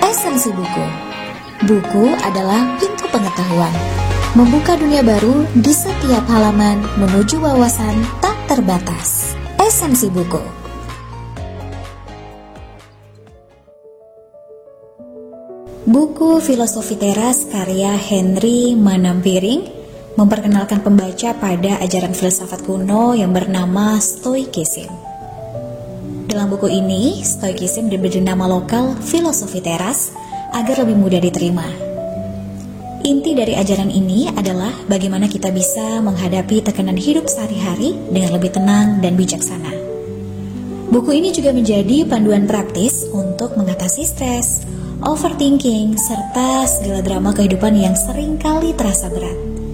Esensi buku. Buku adalah pintu pengetahuan, membuka dunia baru di setiap halaman menuju wawasan tak terbatas. Esensi buku. Buku Filosofi Teras karya Henry Manampiring memperkenalkan pembaca pada ajaran filsafat kuno yang bernama Stoicism. Dalam buku ini, Stoicism diberi nama lokal Filosofi Teras agar lebih mudah diterima. Inti dari ajaran ini adalah bagaimana kita bisa menghadapi tekanan hidup sehari-hari dengan lebih tenang dan bijaksana. Buku ini juga menjadi panduan praktis untuk mengatasi stres, overthinking, serta segala drama kehidupan yang seringkali terasa berat.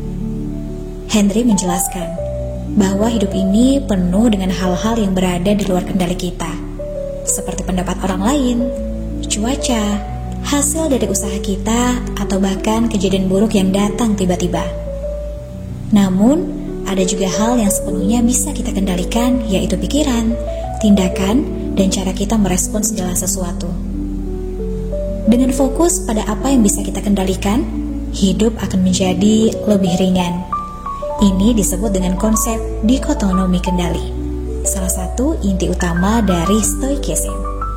Henry menjelaskan bahwa hidup ini penuh dengan hal-hal yang berada di luar kendali kita, seperti pendapat orang lain, cuaca, hasil dari usaha kita, atau bahkan kejadian buruk yang datang tiba-tiba. Namun, ada juga hal yang sepenuhnya bisa kita kendalikan, yaitu pikiran, tindakan, dan cara kita merespon segala sesuatu. Dengan fokus pada apa yang bisa kita kendalikan, hidup akan menjadi lebih ringan. Ini disebut dengan konsep dikotomi kendali, salah satu inti utama dari Stoicism.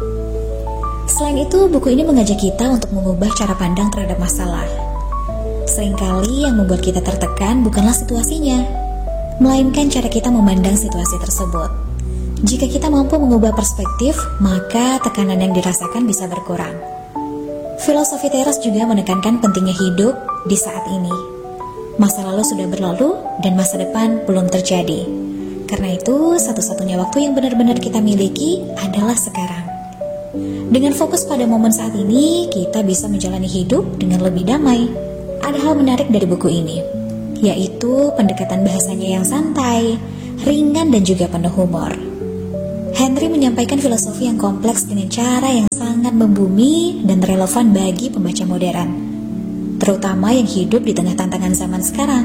Selain itu, buku ini mengajak kita untuk mengubah cara pandang terhadap masalah. Seringkali yang membuat kita tertekan bukanlah situasinya, melainkan cara kita memandang situasi tersebut. Jika kita mampu mengubah perspektif, maka tekanan yang dirasakan bisa berkurang. Filosofi Teras juga menekankan pentingnya hidup di saat ini. Masa lalu sudah berlalu dan masa depan belum terjadi. Karena itu, satu-satunya waktu yang benar-benar kita miliki adalah sekarang. Dengan fokus pada momen saat ini, kita bisa menjalani hidup dengan lebih damai. Ada hal menarik dari buku ini, yaitu pendekatan bahasanya yang santai, ringan, dan juga penuh humor. Henry menyampaikan filosofi yang kompleks dengan cara yang sangat membumi dan relevan bagi pembaca modern, terutama yang hidup di tengah tantangan zaman sekarang.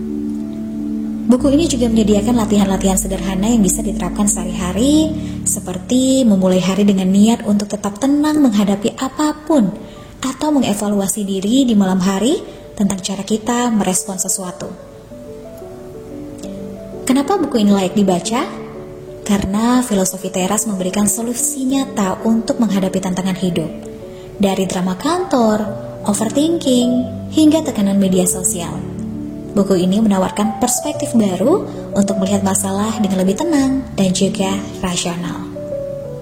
Buku ini juga menyediakan latihan-latihan sederhana yang bisa diterapkan sehari-hari, seperti memulai hari dengan niat untuk tetap tenang menghadapi apapun, atau mengevaluasi diri di malam hari tentang cara kita merespon sesuatu. Kenapa buku ini layak dibaca? Karena Filosofi Teras memberikan solusi nyata untuk menghadapi tantangan hidup, dari drama kantor, overthinking, hingga tekanan media sosial. Buku ini menawarkan perspektif baru untuk melihat masalah dengan lebih tenang dan juga rasional.